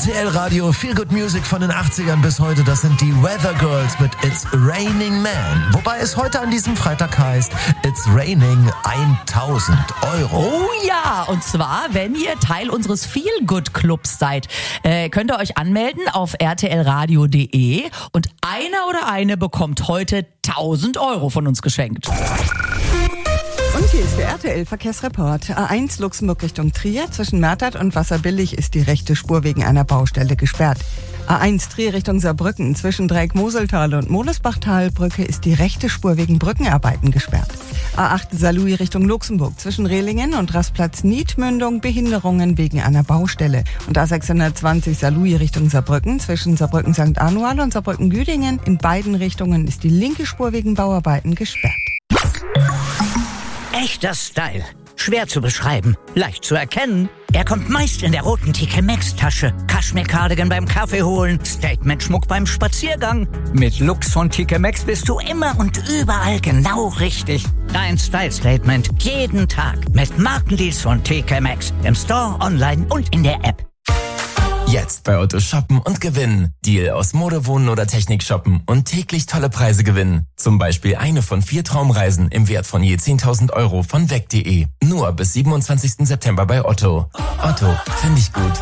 RTL Radio, Feel Good Music von den 80ern bis heute. Das sind die Weather Girls mit It's Raining Man. Wobei es heute an diesem Freitag heißt, It's Raining 1000 Euro. Oh ja, und zwar, wenn ihr Teil unseres Feel Good Clubs seid, könnt ihr euch anmelden auf rtlradio.de und einer oder eine bekommt heute 1000 Euro von uns geschenkt. Und hier ist der RTL-Verkehrsreport. A1 Luxemburg Richtung Trier. Zwischen Mertert und Wasserbillig ist die rechte Spur wegen einer Baustelle gesperrt. A1 Trier Richtung Saarbrücken. Zwischen Dreieck-Moseltal und Molesbachtalbrücke ist die rechte Spur wegen Brückenarbeiten gesperrt. A8 Saarlouis Richtung Luxemburg. Zwischen Rehlingen und Rastplatz Niedmündung Behinderungen wegen einer Baustelle. Und A620 Saarlouis Richtung Saarbrücken. Zwischen Saarbrücken St. Anual und Saarbrücken Güdingen. In beiden Richtungen ist die linke Spur wegen Bauarbeiten gesperrt. Echter Style. Schwer zu beschreiben, leicht zu erkennen. Er kommt meist in der roten TK Maxx Tasche. Kaschmir-Cardigan beim Kaffee holen, Statement-Schmuck beim Spaziergang. Mit Looks von TK Maxx bist du immer und überall genau richtig. Dein Style-Statement jeden Tag mit Markendeals von TK Maxx. Im Store, online und in der App. Jetzt bei Otto shoppen und gewinnen. Deal aus Mode, Wohnen oder Technik shoppen und täglich tolle Preise gewinnen. Zum Beispiel eine von 4 Traumreisen im Wert von je 10.000 Euro von weg.de. Nur bis 27. September bei Otto. Otto, finde ich gut.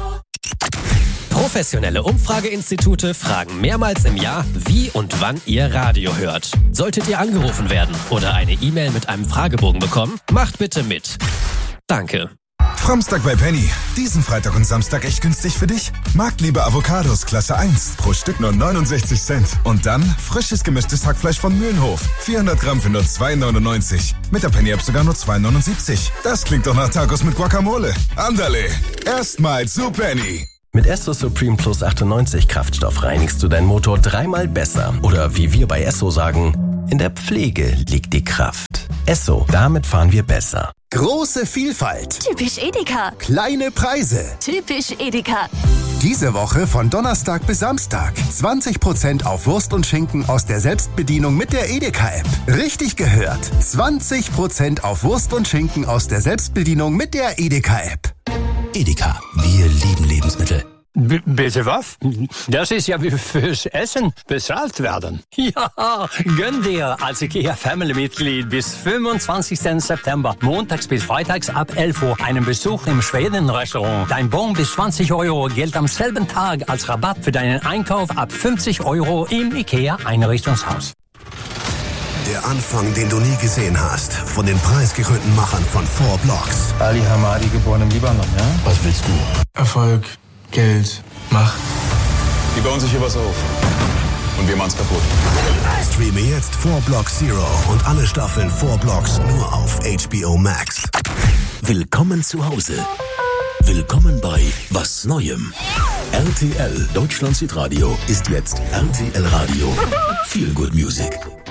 Professionelle Umfrageinstitute fragen mehrmals im Jahr, wie und wann ihr Radio hört. Solltet ihr angerufen werden oder eine E-Mail mit einem Fragebogen bekommen, macht bitte mit. Danke. Fromstag bei Penny. Diesen Freitag und Samstag echt günstig für dich? Marktliebe Avocados Klasse 1. Pro Stück nur 69 Cent. Und dann frisches gemischtes Hackfleisch von Mühlenhof. 400 Gramm für nur 2,99. Mit der Penny-App sogar nur 2,79. Das klingt doch nach Tacos mit Guacamole. Andale. Erstmal zu Penny. Mit Esso Supreme Plus 98 Kraftstoff reinigst du deinen Motor 3-mal besser. Oder wie wir bei Esso sagen, in der Pflege liegt die Kraft. Esso, damit fahren wir besser. Große Vielfalt. Typisch Edeka. Kleine Preise. Typisch Edeka. Diese Woche von Donnerstag bis Samstag. 20% auf Wurst und Schinken aus der Selbstbedienung mit der Edeka-App. Richtig gehört. 20% auf Wurst und Schinken aus der Selbstbedienung mit der Edeka-App. Edeka, wir lieben Lebensmittel. Bitte was? Das ist ja wie fürs Essen bezahlt werden. Ja, gönn dir als IKEA-Family-Mitglied bis 25. September, montags bis freitags ab 11 Uhr, einen Besuch im Schweden-Restaurant. Dein Bon bis 20 Euro gilt am selben Tag als Rabatt für deinen Einkauf ab 50 Euro im IKEA-Einrichtungshaus. Der Anfang, den du nie gesehen hast, von den preisgekrönten Machern von 4 Blocks. Ali Hamadi, geboren im Libanon, ja? Was willst du? Erfolg, Geld, Macht. Die bauen sich hier was auf. Und wir machen's kaputt. Streame jetzt 4 Blocks Zero und alle Staffeln 4 Blocks nur auf HBO Max. Willkommen zu Hause. Willkommen bei Was Neuem. RTL Deutschland Südradio ist jetzt RTL Radio. Feel Good Music.